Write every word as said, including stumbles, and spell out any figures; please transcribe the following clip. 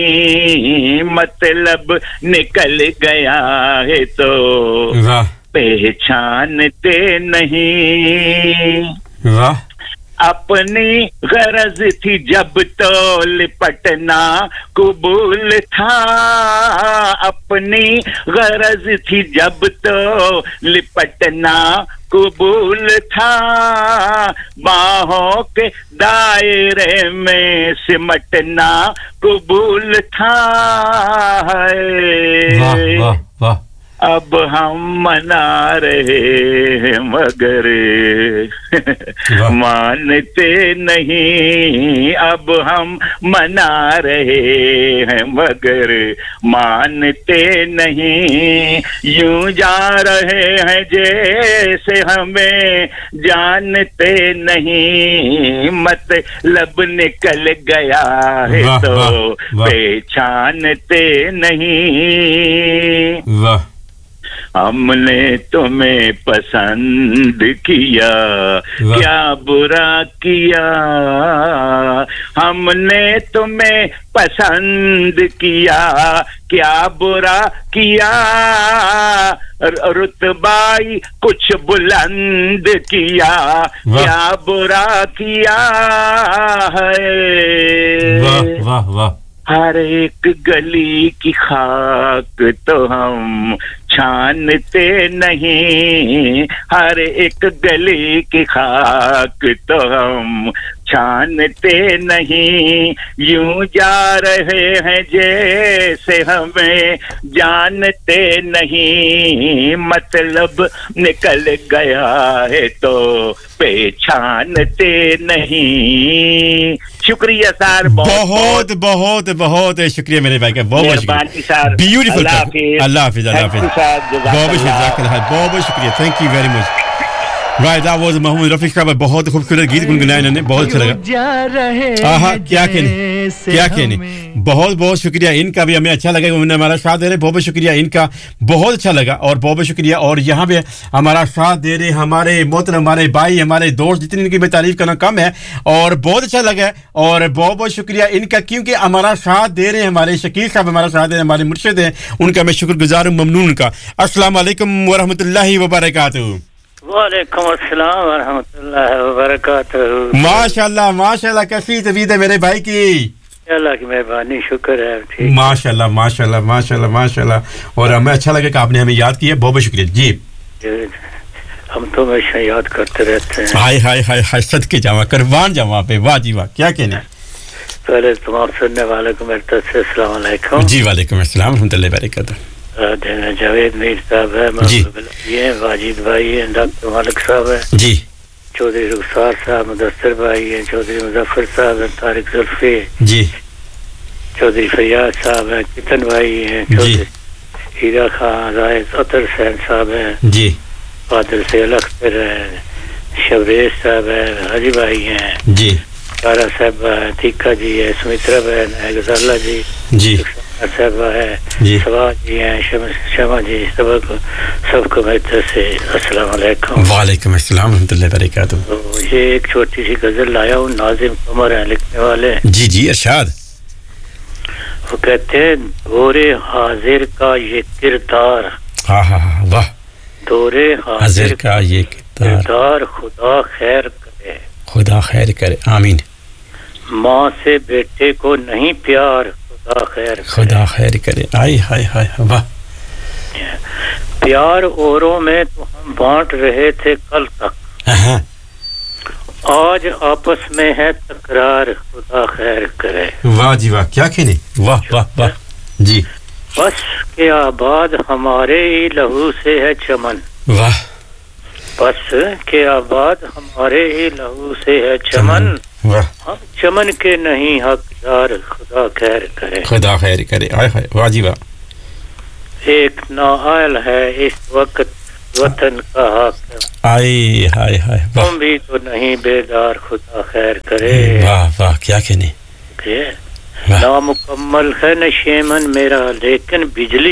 मतलब निकल गया है तो वाह पहचानते नहीं वाह अपनी गरज थी जब तो लिपटना कबूल था अपनी गरज थी जब तो लिपटना कबूल था बाहों के दायरे में सिमटना कबूल था वाह वाह वाह अब हम मना रहे हैं मगर मानते नहीं अब हम मना रहे हैं मगर मानते नहीं यूं जा रहे हैं जैसे हमें जानते नहीं मतलब निकल गया है तो पहचानते नहीं वाह हमने तुम्हें पसंद किया क्या बुरा किया हमने तुम्हें पसंद किया क्या बुरा किया रुतबाई कुछ बुलंद किया क्या बुरा किया है वाह वाह वाह हर एक गली की खाक तो हम छानते नहीं हर एक गली की खाक तो हम छानते नहीं यूं जा रहे हैं जैसे हमें जानते नहीं मतलब निकल गया है तो पहचानते नहीं शुक्रिया सर बहुत बहुत बहुत शुक्रिया मेरे भाई का बहुत शुक्रिया ब्यूटीफुल अल्लाह हाफिज अल्लाह हाफिज बहुत शुक्रिया बहुत शुक्रिया thank you very much right that was Mohammad Rafiq साहब बहुत खूबसूरत गीत गुनगुनाया इन्होंने बहुत अच्छा लगा आहा क्या कहने क्या कहने बहुत बहुत शुक्रिया इनका भी हमें अच्छा लगा उन्होंने हमारा साथ दे रहे बहुत बहुत शुक्रिया इनका बहुत अच्छा लगा और बहुत बहुत शुक्रिया और यहाँ पे हमारा साथ दे रहे हमारे मोहतरम हमारे भाई हमारे दोस्त जितनी इनकी मैं तारीफ करना कम है और बहुत अच्छा लगा और बहुत बहुत शुक्रिया इनका क्योंकि हमारा साथ दे रहे हमारे शकील साहब हमारा साथ दे रहे हमारे मुर्शिद हैं उनका मैं शुक्रगुजार हूँ ममनून का अस्सलाम वालेकुम व रहमतुल्लाहि व बरकातहू वालेकुम अस्सलाम व रहमतुल्लाहि व बरकातहू माशाल्लाह माशाल्लाह कैसी तबीयत है मेरे भाई की अल्लाह की मेहरबानी शुक्र है ठीक माशाल्लाह माशाल्लाह माशाल्लाह माशाल्लाह और हमें अच्छा लगा कि आपने हमें याद किया बहुत बहुत शुक्रिया जी हम तो हमेशा याद करते रहते हैं हाय हाय हाय हाय सदके जावा कुर्बान जावा पे वाह जी वाह क्या कहने पहले तमाम सुनने वालों को मेरी तरफ से अस्सलाम वालेकुम जी वालेकुम अस्सलाम रहमतुल्लाहि व बरकातहू जावेद मीर साहब है महबूब ये वाजिद भाई है डॉक्टर मालिक साहब है जी चौधरी रुखसार साहब मुदस्सिर भाई है चौधरी मुजफ्फर साहब है तारिक जुल्फी जी चौधरी फैयाज साहब है कितन भाई है चौधरी हीरा खान जायद अतर हुसैन साहब है जी फादर से अख्तर है शबरेज साहब है हाजी भाई हैं जी तारा साहब है तीका जी है सुमित्रा बहन है गजाला जी जी साहब है सवा जी हैं शमा जी सबको सबको मेरी तरफ से अस्सलाम वालेकुम वालेकुम अस्सलाम रहमतुल्लाहि व बरकातहू तो ये एक छोटी सी गजल लाया हूँ नाजिम कमर हैं लिखने वाले जी जी इरशाद वो कहते हैं दौरे हाजिर का ये किरदार हाँ हाँ हाँ वाह दौरे हाजिर का ये किरदार खुदा खैर करे खुदा खैर करे आमीन माँ से बेटे को नहीं प्यार खुदा खैर खुदा खैर करे आय हाय हाय वाह प्यार औरों में तो हम बांट रहे थे कल तक आज आपस में है तकरार खुदा खैर करे वाह जी वाह क्या कहने वाह वाह वाह जी बस के आबाद हमारे ही लहू से है चमन वाह बस के आबाद हमारे ही लहू से है चमन वाह हम चमन के नहीं हकदार खुदा खैर करे खुदा खैर करे आय हाय वाह जी वाह एक नाअहल है इस वक्त वतन का हक आय हाय हाय तुम भी तो नहीं बेदार खुदा खैर करे वाह वाह क्या कहने नामुकम्मल है नशेमन मेरा लेकिन बिजली